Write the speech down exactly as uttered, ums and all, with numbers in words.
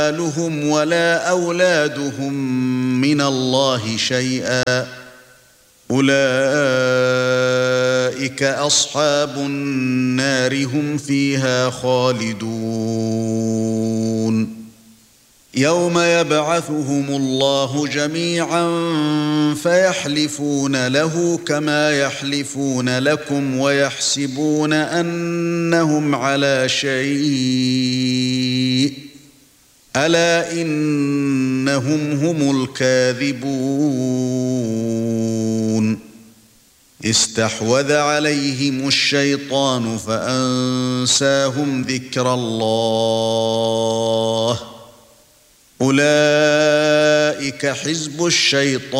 أموالهم ولا أولادهم من الله شيئا أولئك أصحاب النار هم فيها خالدون يوم يبعثهم الله جميعا فيحلفون له كما يحلفون لكم ويحسبون أنهم على شيء ألا إنهم هم الكاذبون استحوذ عليهم الشيطان فأنساهم ذكر الله أولئك حزب الشيطان